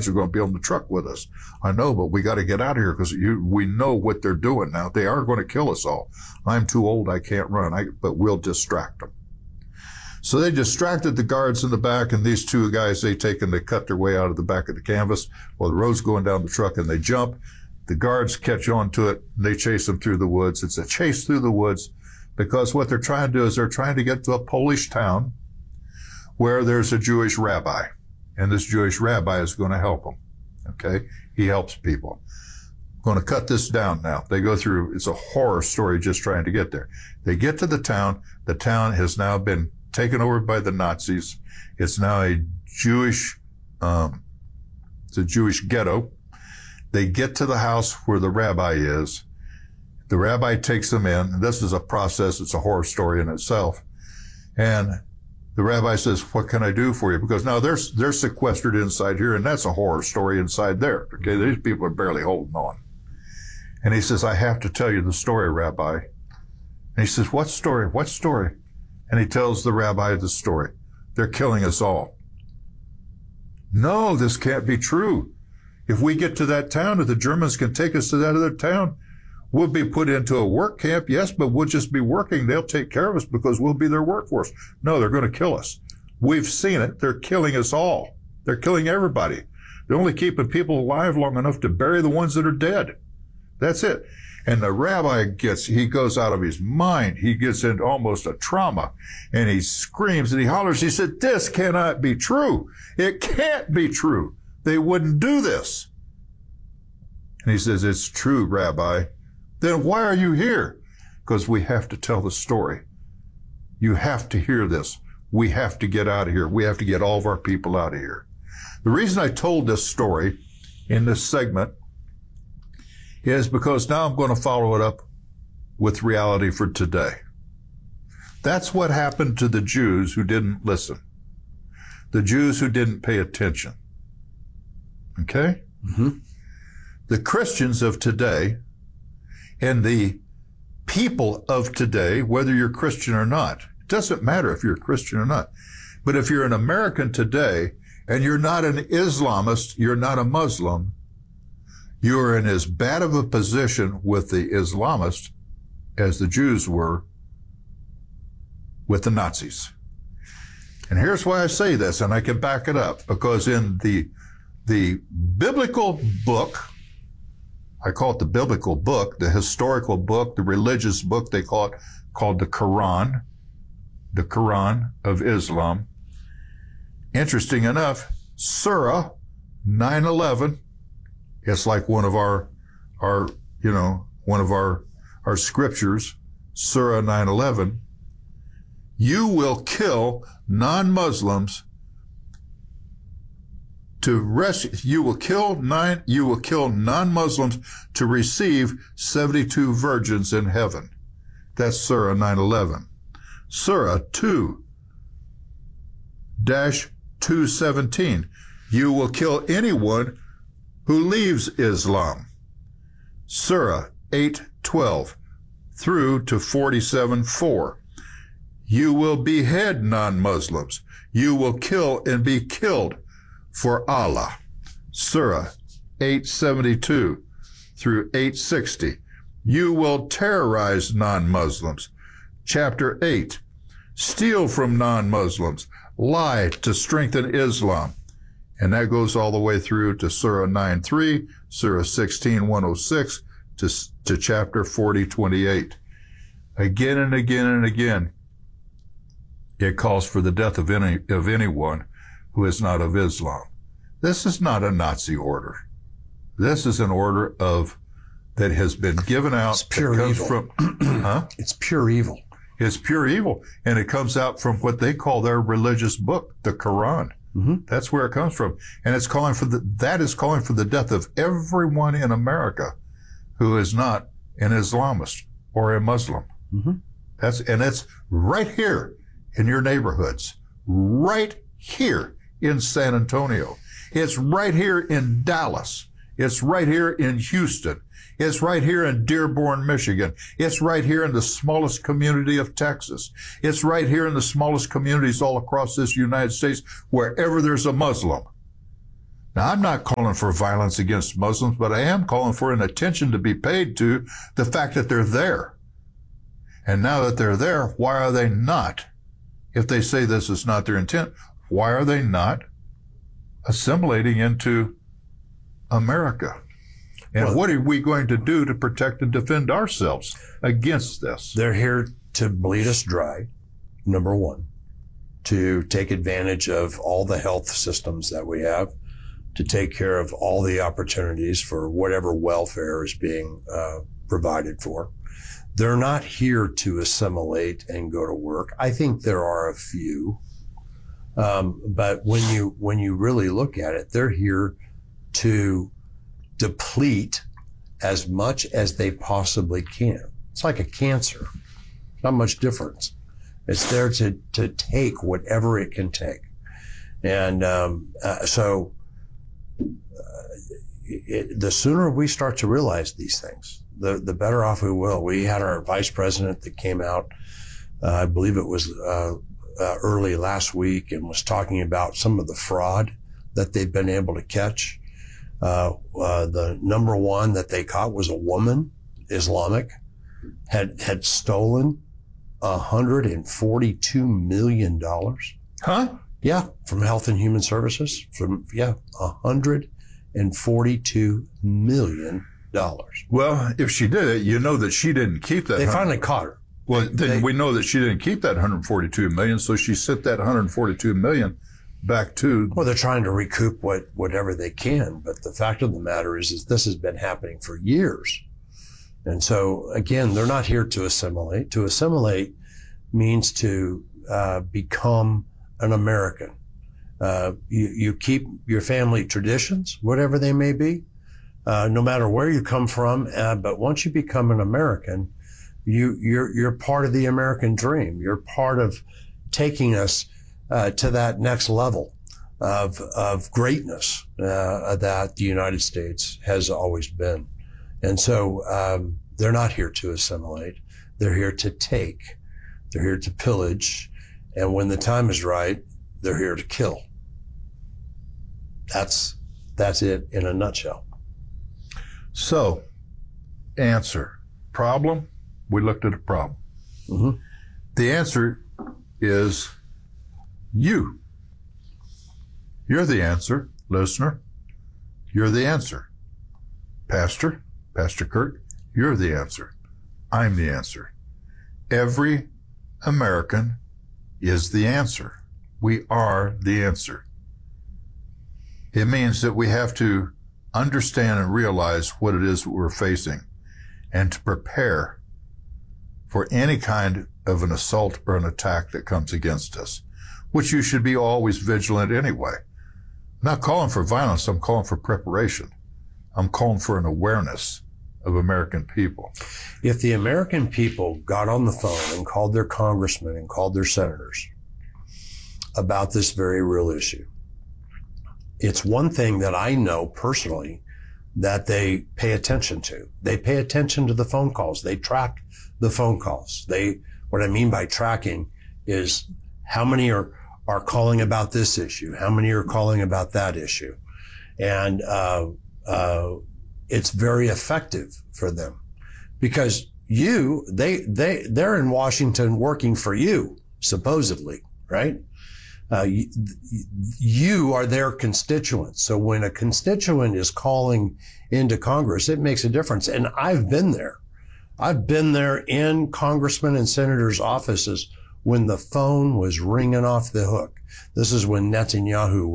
guards are going to be on the truck with us. I know, but we got to get out of here because we know what they're doing now. They are going to kill us all. I'm too old. I can't run, but we'll distract them. So they distracted the guards in the back, and these two guys, they cut their way out of the back of the canvas while the road's going down the truck, and they jump. The guards catch on to it, and they chase them through the woods. It's a chase through the woods because what they're trying to do is they're trying to get to a Polish town where there's a Jewish rabbi, and this Jewish rabbi is going to help them. Okay? He helps people. I'm going to cut this down now. They go through, it's a horror story just trying to get there. They get to the town. The town has now been taken over by the Nazis. It's now a Jewish ghetto. They get to the house where the rabbi is. The rabbi takes them in. This is a process. It's a horror story in itself. And the rabbi says, what can I do for you? Because now they're sequestered inside here, and that's a horror story inside there. Okay, these people are barely holding on. And he says, I have to tell you the story, Rabbi. And he says, what story? What story? And he tells the rabbi the story. They're killing us all. No, this can't be true. If we get to that town, if the Germans can take us to that other town, we'll be put into a work camp, yes, but we'll just be working. They'll take care of us because we'll be their workforce. No, they're going to kill us. We've seen it. They're killing us all. They're killing everybody. They're only keeping people alive long enough to bury the ones that are dead. That's it. And the rabbi he goes out of his mind. He gets into almost a trauma, and he screams and he hollers. He said, this cannot be true. It can't be true. They wouldn't do this. And he says, it's true, Rabbi. Then why are you here? Because we have to tell the story. You have to hear this. We have to get out of here. We have to get all of our people out of here. The reason I told this story in this segment is because now I'm going to follow it up with reality for today. That's what happened to the Jews who didn't listen. The Jews who didn't pay attention. Okay? Mm-hmm. The Christians of today and the people of today, whether you're Christian or not, it doesn't matter if you're a Christian or not. But if you're an American today and you're not an Islamist, you're not a Muslim, you're in as bad of a position with the Islamists as the Jews were with the Nazis. And here's why I say this, and I can back it up, because in the biblical book, I call it the biblical book, the historical book, the religious book, they call it, called the Quran of Islam. Interesting enough, Surah 9:11, it's like one of our scriptures, Surah 9:11. You will kill non-Muslims you will kill non-Muslims to receive 72 virgins in heaven. That's Surah 9:11. Surah 2-217. You will kill anyone who leaves Islam. Surah 8:12 through to 47:4. You will behead non-Muslims. You will kill and be killed for Allah. Surah 8:72 through 8:60. You will terrorize non-Muslims. Chapter 8. Steal from non-Muslims. Lie to strengthen Islam. And that goes all the way through to Surah 9:3, Surah 16:106 to chapter 40:28. Again and again and again, it calls for the death of anyone who is not of Islam. This is not a Nazi order. This is an order that has been given out. It's pure evil. It's pure evil. It's pure evil. And it comes out from what they call their religious book, the Quran. Mm-hmm. That's where it comes from. And it's calling for the death of everyone in America who is not an Islamist or a Muslim. Mm-hmm. That's right here in your neighborhoods, right here in San Antonio. It's right here in Dallas. It's right here in Houston. It's right here in Dearborn, Michigan. It's right here in the smallest community of Texas. It's right here in the smallest communities all across this United States. Wherever there's a Muslim, Now, I'm not calling for violence against Muslims, but I am calling for an attention to be paid to the fact that they're there. And now that they're there, why are they not? If they say this is not their intent, why are they not assimilating into America? And what are we going to do to protect and defend ourselves against this? They're here to bleed us dry, number one, to take advantage of all the health systems that we have, to take care of all the opportunities for whatever welfare is being provided for. They're not here to assimilate and go to work. I think there are a few, but when you really look at it, they're here to deplete as much as they possibly can. It's like a cancer, not much difference. It's there to take whatever it can take, and so the sooner we start to realize these things, the better off we will. We had our vice president that came out, I believe it was early last week, and was talking about some of the fraud that they've been able to catch. The number one that they caught was a woman, Islamic, had stolen $142 million. Huh? Yeah, from Health and Human Services. $142 million. Well, if she did it, you know that she didn't keep that. They finally caught her. Well, then we know that she didn't keep that $142 million, so she sent that $142 million back to. Well, they're trying to recoup whatever they can, but the fact of the matter is this has been happening for years. And so, again, they're not here to assimilate. To assimilate means to become an American. You keep your family traditions, whatever they may be, no matter where you come from. But once you become an American, you're part of the American dream. You're part of taking us to that next level of greatness that the United States has always been. And so they're not here to assimilate. They're here to take. They're here to pillage. And when the time is right, they're here to kill. That's it in a nutshell. So, answer. Problem? We looked at a problem. Mm-hmm. The answer is you. You're the answer, listener. You're the answer. Pastor Kurt, you're the answer. I'm the answer. Every American is the answer. We are the answer. It means that we have to understand and realize what it is that we're facing and to prepare for any kind of an assault or an attack that comes against us, which you should be always vigilant anyway. I'm not calling for violence. I'm calling for preparation. I'm calling for an awareness of American people. If the American people got on the phone and called their congressmen and called their senators about this very real issue, it's one thing that I know personally that they pay attention to. They pay attention to the phone calls. They track the phone calls. What I mean by tracking is how many are calling about this issue, how many are calling about that issue. And it's very effective for them because they're in Washington working for you, supposedly, right? You are their constituents. So when a constituent is calling into Congress, it makes a difference. And I've been there. I've been there in congressmen and senators' offices when the phone was ringing off the hook. This is when Netanyahu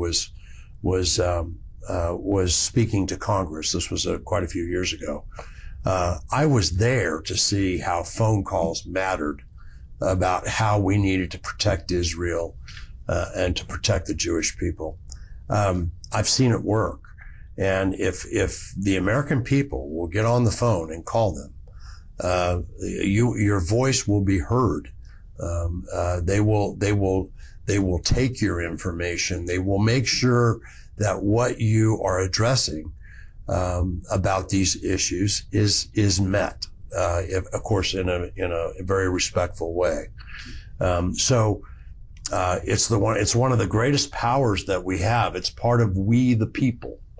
was speaking to Congress. This was quite a few years ago. I was there to see how phone calls mattered about how we needed to protect Israel and to protect the Jewish people. I've seen it work. And if the American people will get on the phone and call them, your voice will be heard. They will take your information. They will make sure that what you are addressing about these issues is met, of course, in a very respectful way. So It's one of the greatest powers that we have. It's part of we the people.